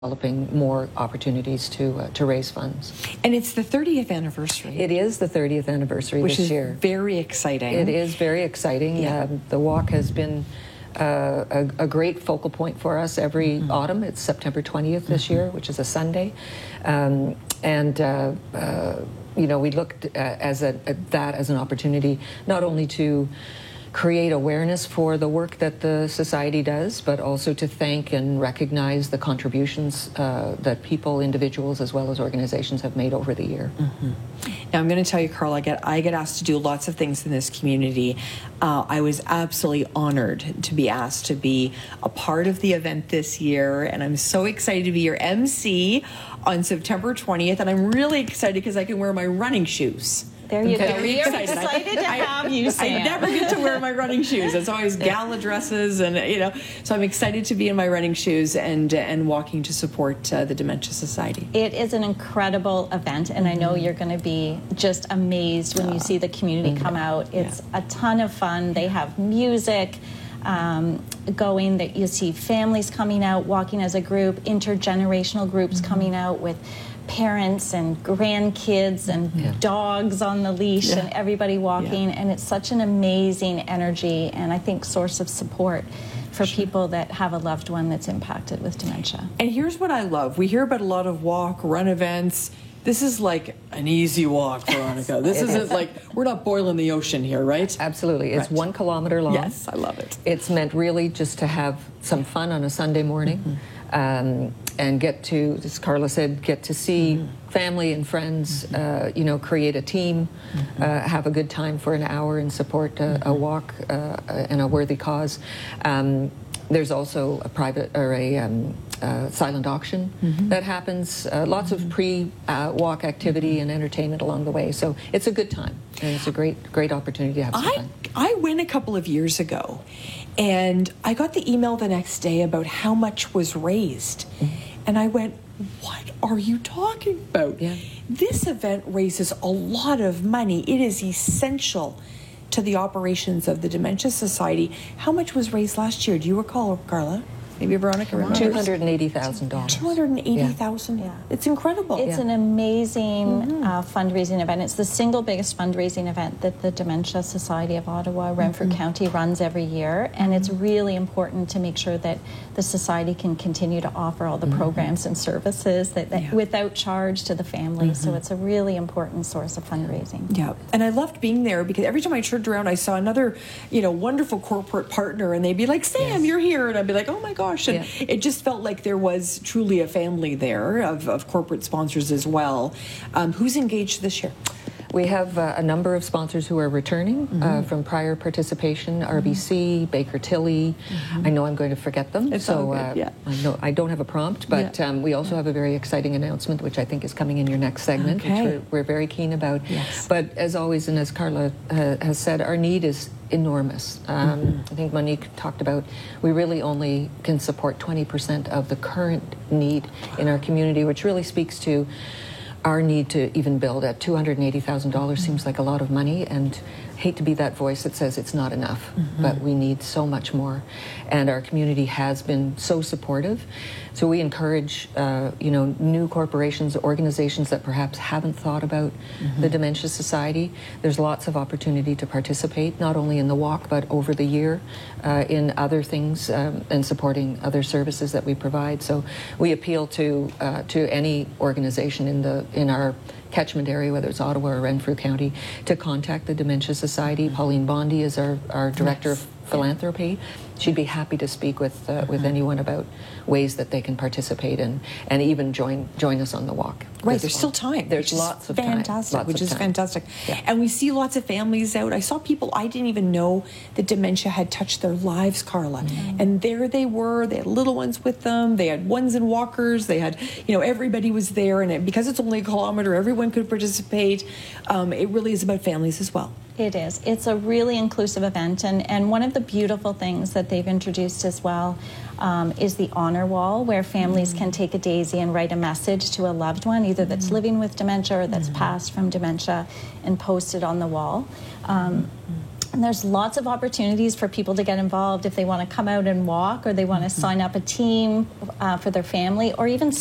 developing more opportunities to raise funds. And it's the 30th anniversary. It is the 30th anniversary this year. Which is very exciting. It is very exciting. Yeah. The walk has been a great focal point for us every autumn. It's September 20th this year, which is a Sunday. You know, we looked at that as an opportunity not only to create awareness for the work that the Society does, but also to thank and recognize the contributions that people, individuals, as well as organizations have made over the year. Now, I'm going to tell you, Carl, I get asked to do lots of things in this community. I was absolutely honored to be asked to be a part of the event this year, and I'm so excited to be your MC on September 20th, and I'm really excited because I can wear my running shoes. There you go. Very excited to have you, Sam. I never get to wear my running shoes. It's always gala dresses, and so I'm excited to be in my running shoes and walking to support the Dementia Society. It is an incredible event, and I know you're going to be just amazed when you see the community come out. It's a ton of fun. They have music going, that you see families coming out, walking as a group, intergenerational groups coming out with parents and grandkids and dogs on the leash and everybody walking, and it's such an amazing energy and I think source of support for people that have a loved one that's impacted with dementia. And here's what I love. We hear about a lot of walk, run events. This is like an easy walk, Veronica. This isn't like, we're not boiling the ocean here, right? Absolutely. It's 1 kilometer long. Yes, I love it. It's meant really just to have some fun on a Sunday morning. And get to, as Carla said, get to see family and friends, you know, create a team, have a good time for an hour and support a walk and a worthy cause. There's also a private or a silent auction that happens. Lots of pre-walk activity and entertainment along the way. So it's a good time, and it's a great opportunity to have some fun. I went a couple of years ago, and I got the email the next day about how much was raised. And I went, what are you talking about? Yeah. This event raises a lot of money. It is essential to the operations of the Dementia Society. How much was raised last year? Do you recall, Carla? Maybe Veronica remembers. $280,000. $280,000. Yeah. It's incredible. It's an amazing fundraising event. It's the single biggest fundraising event that the Dementia Society of Ottawa, Renfrew County runs every year, and it's really important to make sure that the Society can continue to offer all the programs and services that without charge to the families. So it's a really important source of fundraising. Yeah, and I loved being there because every time I turned around, I saw another, wonderful corporate partner, and they'd be like, "Sam, you're here," and I'd be like, "Oh my gosh." And it just felt like there was truly a family there of corporate sponsors as well. Who's engaged this year? We have a number of sponsors who are returning from prior participation, RBC, Baker Tilly. I know I'm going to forget them, so I don't have a prompt, but we also have a very exciting announcement, which I think is coming in your next segment, which we're very keen about. Yes. But as always, and as Carla has said, our need is enormous. I think Monique talked about we really only can support 20% of the current need in our community, which really speaks to our need to even build at $280,000 seems like a lot of money, and hate to be that voice that says it's not enough, but we need so much more. And our community has been so supportive. So we encourage, new corporations, organizations that perhaps haven't thought about the Dementia Society. There's lots of opportunity to participate, not only in the walk, but over the year in other things and supporting other services that we provide. So we appeal to any organization in our catchment area, whether it's Ottawa or Renfrew County, to contact the Dementia Society. Pauline Bondi is our Director of Philanthropy. She'd be happy to speak with anyone about ways that they can participate and even join us on the walk. Right, there's still time. There's lots of time. Which is fantastic. Yeah. And we see lots of families out. I saw people I didn't even know that dementia had touched their lives, Carla. And there they were. They had little ones with them. They had ones in walkers. They had, everybody was there. And because it's only a kilometer, everyone could participate. It really is about families as well. It is. It's a really inclusive event, and one of the beautiful things that they've introduced as well is the honor wall, where families can take a daisy and write a message to a loved one, either that's living with dementia or that's passed from dementia, and post it on the wall. And there's lots of opportunities for people to get involved if they want to come out and walk, or they want to sign up a team for their family, or even